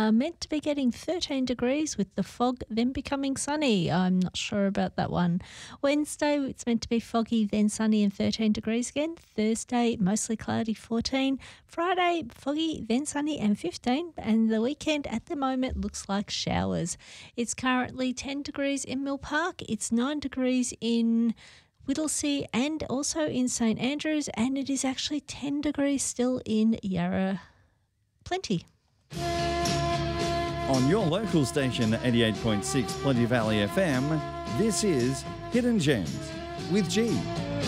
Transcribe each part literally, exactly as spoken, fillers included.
uh, meant to be getting thirteen degrees with the fog then becoming sunny. I'm not sure about that one. Wednesday, it's meant to be foggy, then sunny and thirteen degrees again. Thursday, mostly cloudy, fourteen. Friday, foggy, then sunny and fifteen. And the weekend at the moment looks like showers. It's currently ten degrees in Mill Park. It's nine degrees in Whittlesea and also in St Andrews, and it is actually ten degrees still in Yarra Plenty. On your local station, eighty-eight point six Plenty Valley F M, this is Hidden Gems with G.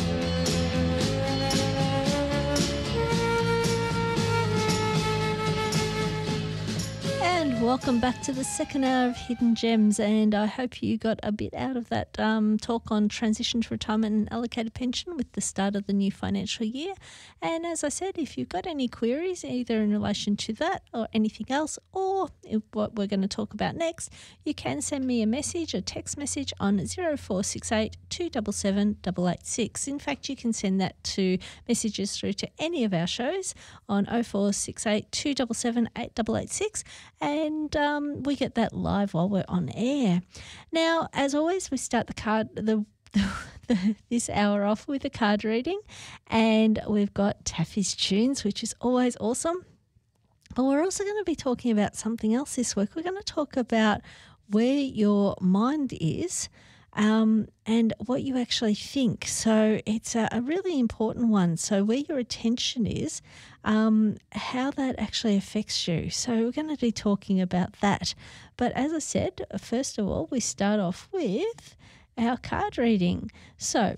And welcome back to the second hour of Hidden Gems, and I hope you got a bit out of that um, talk on transition to retirement and allocated pension with the start of the new financial year. And as I said, if you've got any queries either in relation to that or anything else, or if what we're going to talk about next, you can send me a message, a text message on zero four six eight, two seven seven, eight eight six. In fact, you can send that to messages through to any of our shows on zero four six eight, two seven seven, eight eight eight six. And um, we get that live while we're on air. Now, as always, we start the card the, the, the this hour off with a card reading, and we've got Taffy's Tunes, which is always awesome. But we're also going to be talking about something else this week. We're going to talk about where your mind is um, and what you actually think. So it's a, a really important one. So where your attention is, um, how that actually affects you. So we're going to be talking about that. But as I said, first of all, we start off with our card reading. So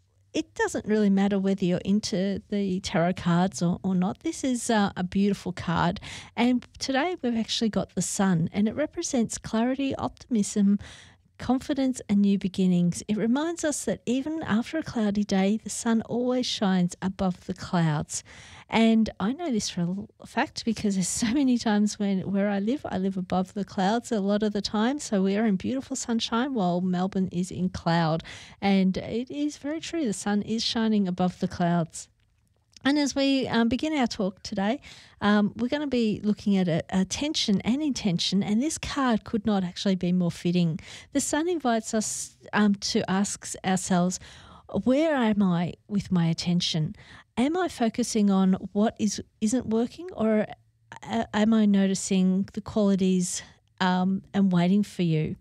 it doesn't really matter whether you're into the tarot cards or, or not. This is uh, a beautiful card. And today we've actually got the Sun, and it represents clarity, optimism, confidence and new beginnings. It reminds us that even after a cloudy day, the sun always shines above the clouds. And I know this for a fact because there's so many times when where I live, I live above the clouds a lot of the time. So we are in beautiful sunshine while Melbourne is in cloud. And it is very true. The sun is shining above the clouds. And as we um, begin our talk today, um, we're going to be looking at a, attention and intention, and this card could not actually be more fitting. The Sun invites us um, to ask ourselves, where am I with my attention? Am I focusing on what is, isn't working, or a- am I noticing the qualities um, and waiting for you?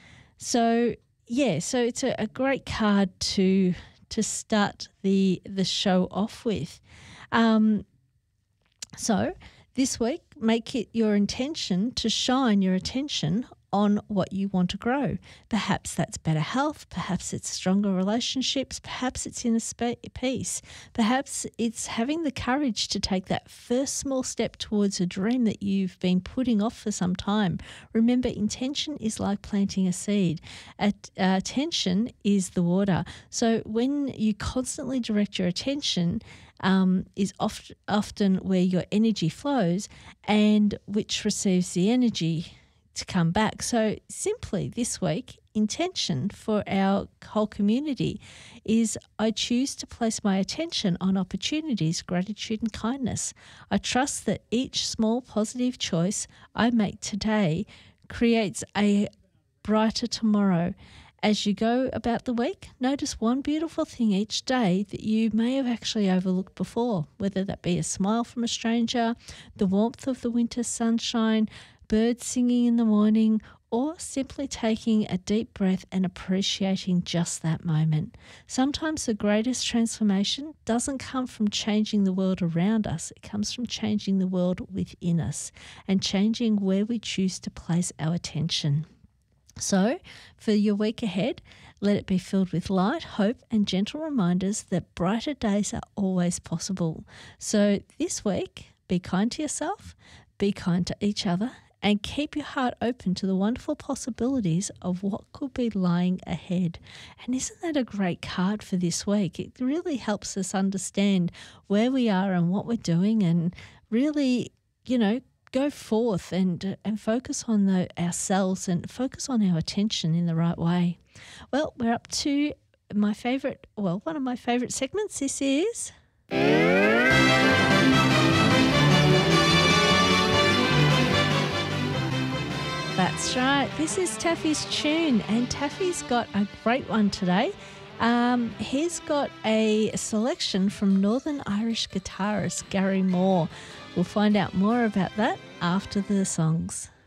So, yeah, so it's a, a great card to to start the the show off with. Um, so this week, make it your intention to shine your attention on what you want to grow. Perhaps that's better health, perhaps it's stronger relationships, perhaps it's inner spa- peace, perhaps it's having the courage to take that first small step towards a dream that you've been putting off for some time. Remember, intention is like planting a seed. At, uh, attention is the water. So when you constantly direct your attention, um, is oft, often where your energy flows and which receives the energy to come back. So simply this week, intention for our whole community is I choose to place my attention on opportunities, gratitude and kindness. I trust that each small positive choice I make today creates a brighter tomorrow. As you go about the week, notice one beautiful thing each day that you may have actually overlooked before, whether that be a smile from a stranger, the warmth of the winter sunshine, birds singing in the morning, or simply taking a deep breath and appreciating just that moment. Sometimes the greatest transformation doesn't come from changing the world around us. It comes from changing the world within us and changing where we choose to place our attention. So, for your week ahead, let it be filled with light, hope, and gentle reminders that brighter days are always possible. So, this week, be kind to yourself, be kind to each other, and keep your heart open to the wonderful possibilities of what could be lying ahead. And isn't that a great card for this week? It really helps us understand where we are and what we're doing, and really, you know, go forth and and focus on the, ourselves and focus on our attention in the right way. Well, we're up to my favourite, well, one of my favourite segments. This is... That's right. This is Taffy's tune, and Taffy's got a great one today. Um, he's got a selection from Northern Irish guitarist Gary Moore. We'll find out more about that after the songs.